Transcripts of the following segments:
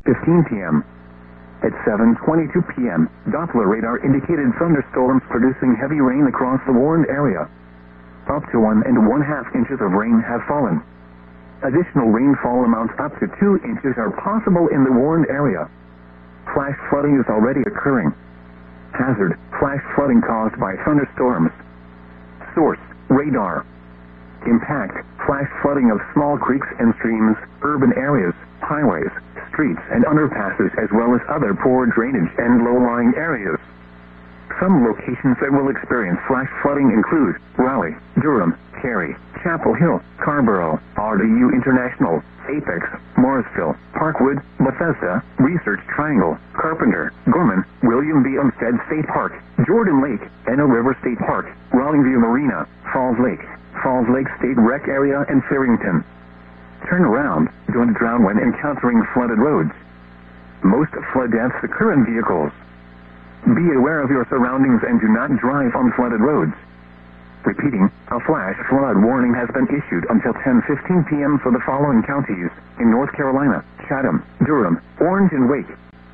6:15 p.m. At 7:22 p.m., Doppler radar indicated thunderstorms producing heavy rain across the warned area. Up to 1.5 inches of rain have fallen. Additional rainfall amounts up to 2 inches are possible in the warned area. Flash flooding is already occurring. Hazard: flash flooding caused by thunderstorms. Source: radar. Impact: flash flooding of small creeks and streams, urban areas, highways, streets, and underpasses, as well as other poor drainage and low-lying areas. Some locations that will experience flash flooding include Raleigh, Durham, Cary, Chapel Hill, Scarborough, RDU International, Apex, Morrisville, Parkwood, Bethesda, Research Triangle, Carpenter, Gorman, William B. Umstead State Park, Jordan Lake, Enno River State Park, Rollingview Marina, Falls Lake State Rec Area, and Farrington. Turn around. Don't drown when encountering flooded roads. Most flood deaths occur in vehicles. Be aware of your surroundings and do not drive on flooded roads. Repeating, a flash flood warning has been issued until 10:15 p.m. for the following counties in North Carolina: Chatham, Durham, Orange, and Wake.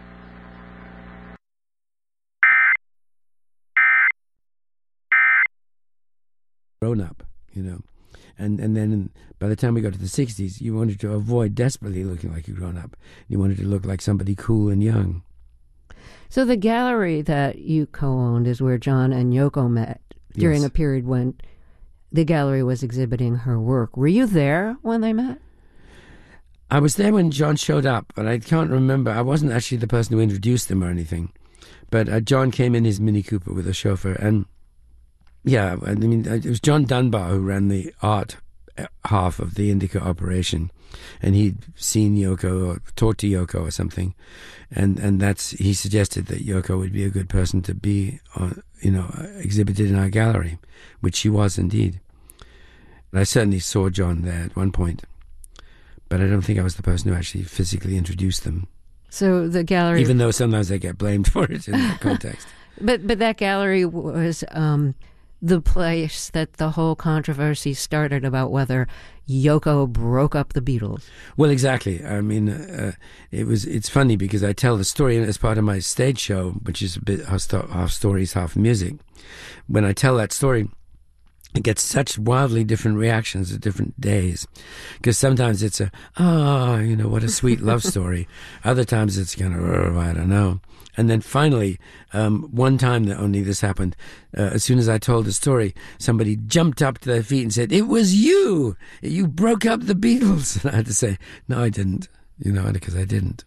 Grown up, and then by the time we got to the 60s, you wanted to avoid desperately looking like a grown up. You wanted to look like somebody cool and young. So the gallery that you co-owned is where John and Yoko met during a period when the gallery was exhibiting her work. Were you there when they met? I was there when John showed up, but I can't remember. I wasn't actually the person who introduced them or anything. But John came in his Mini Cooper with a chauffeur, and yeah, I mean, it was John Dunbar who ran the art half of the Indica operation, and he'd seen Yoko or talked to Yoko or something, and he suggested that Yoko would be a good person to be, exhibited in our gallery, which she was indeed. And I certainly saw John there at one point, but I don't think I was the person who actually physically introduced them. So the gallery, even though sometimes I get blamed for it in that context. But that gallery was the place that the whole controversy started about whether Yoko broke up the Beatles. Well, exactly. I mean, it's funny because I tell the story as part of my stage show, which is a bit half stories, half music. When I tell that story, it gets such wildly different reactions at different days. Because sometimes it's what a sweet love story. Other times it's kind of, I don't know. And then finally, one time that only this happened, as soon as I told the story, somebody jumped up to their feet and said, "It was you! You broke up the Beatles!" And I had to say, "No, I didn't," because I didn't.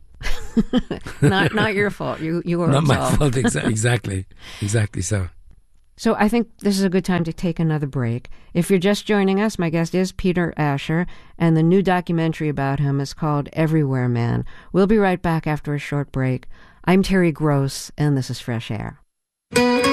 Not your fault. You were not absolved. My fault, exactly so. So I think this is a good time to take another break. If you're just joining us, my guest is Peter Asher, and the new documentary about him is called Everywhere Man. We'll be right back after a short break. I'm Terry Gross, and this is Fresh Air.